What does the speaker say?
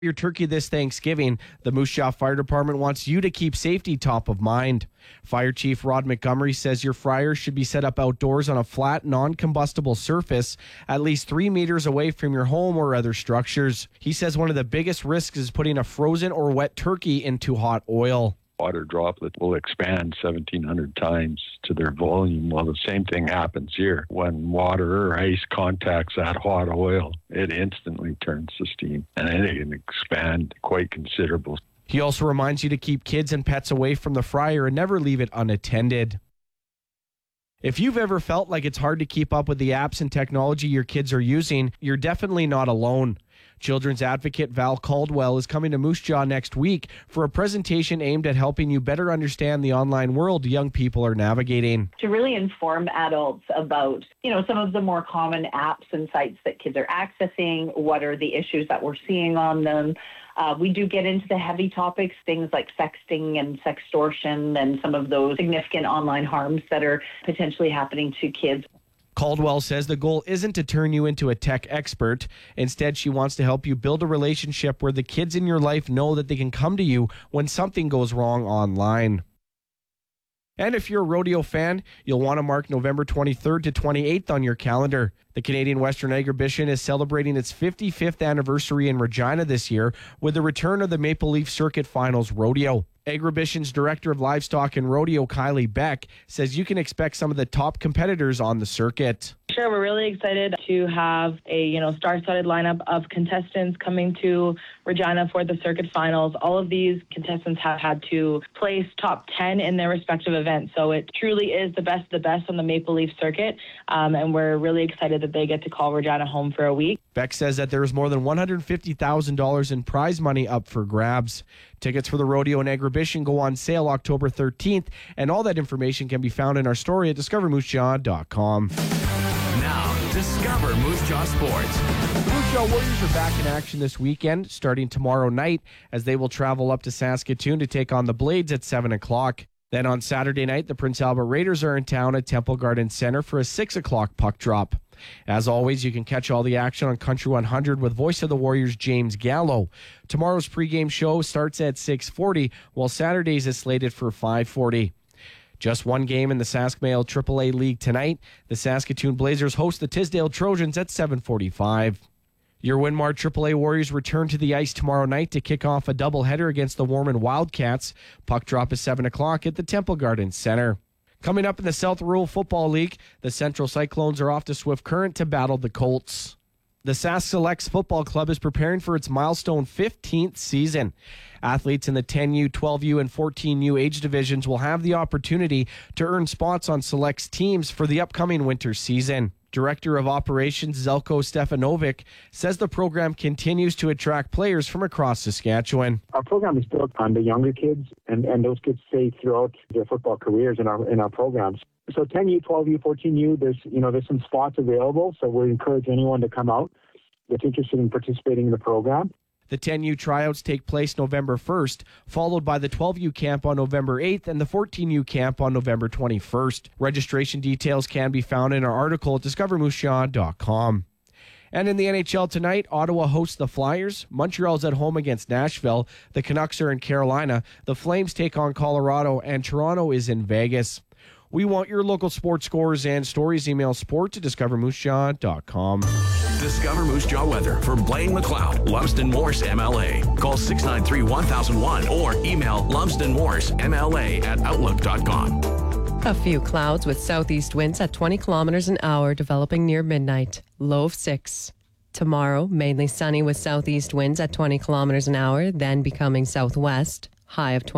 Your turkey this Thanksgiving, the Moose Jaw Fire Department wants you to keep safety top of mind. Fire Chief Rod Montgomery says your fryer should be set up outdoors on a flat, non-combustible surface at least 3 meters away from your home or other structures. He says one of the biggest risks is putting a frozen or wet turkey into hot oil. Water droplet will expand 1,700 times to their volume. Well, the same thing happens here. When water or ice contacts that hot oil, it instantly turns to steam, and it can expand quite considerable. He also reminds you to keep kids and pets away from the fryer and never leave it unattended. If you've ever felt like it's hard to keep up with the apps and technology your kids are using, you're definitely not alone. Children's advocate Val Caldwell is coming to Moose Jaw next week for a presentation aimed at helping you better understand the online world young people are navigating. To really inform adults about, some of the more common apps and sites that kids are accessing, what are the issues that we're seeing on them. We do get into the heavy topics, things like sexting and sextortion and some of those significant online harms that are potentially happening to kids. Caldwell says the goal isn't to turn you into a tech expert. Instead, she wants to help you build a relationship where the kids in your life know that they can come to you when something goes wrong online. And if you're a rodeo fan, you'll want to mark November 23rd to 28th on your calendar. The Canadian Western Agribition is celebrating its 55th anniversary in Regina this year with the return of the Maple Leaf Circuit Finals Rodeo. Agribition's Director of Livestock and Rodeo, Kylie Beck, says you can expect some of the top competitors on the circuit. Sure, we're really excited to have a star-studded lineup of contestants coming to Regina for the circuit finals. All of these contestants have had to place top 10 in their respective events, so it truly is the best of the best on the Maple Leaf circuit, and we're really excited that they get to call Regina home for a week. Beck says that there is more than $150,000 in prize money up for grabs. Tickets for the rodeo and Agribition go on sale October 13th, and all that information can be found in our story at discovermoosejaw.com. Now, discover Moose Jaw Sports. The Moose Jaw Warriors are back in action this weekend, starting tomorrow night, as they will travel up to Saskatoon to take on the Blades at 7 o'clock. Then on Saturday night, the Prince Albert Raiders are in town at Temple Garden Center for a 6 o'clock puck drop. As always, you can catch all the action on Country 100 with voice of the Warriors, James Gallo. Tomorrow's pregame show starts at 6:40, while Saturday's is slated for 5:40. Just one game in the Sask-Mayo AAA League tonight. The Saskatoon Blazers host the Tisdale Trojans at 7:45. Your Winmar AAA Warriors return to the ice tomorrow night to kick off a doubleheader against the Warman Wildcats. Puck drop is 7 o'clock at the Temple Garden Center. Coming up in the South Rural Football League, the Central Cyclones are off to Swift Current to battle the Colts. The Sask Selects Football Club is preparing for its milestone 15th season. Athletes in the 10U, 12U, and 14U age divisions will have the opportunity to earn spots on Selects teams for the upcoming winter season. Director of Operations Zelko Stefanovic says the program continues to attract players from across Saskatchewan. Our program is built on the younger kids, and those kids stay throughout their football careers in our programs. So 10U, 12U, 14U, there's some spots available, so we encourage anyone to come out that's interested in participating in the program. The 10U tryouts take place November 1st, followed by the 12U camp on November 8th and the 14U camp on November 21st. Registration details can be found in our article at discovermoosejaw.com. And in the NHL tonight, Ottawa hosts the Flyers. Montreal's at home against Nashville. The Canucks are in Carolina. The Flames take on Colorado, and Toronto is in Vegas. We want your local sports scores and stories. Email sport@discovermoosejaw.com. Discover Moose Jaw weather for Blaine McLeod, Lumsden Morse MLA. Call 693-1001 or email lumsdenmorsemla@outlook.com. A few clouds with southeast winds at 20 kilometers an hour developing near midnight. Low of 6. Tomorrow, mainly sunny with southeast winds at 20 kilometers an hour, then becoming southwest. High of 20.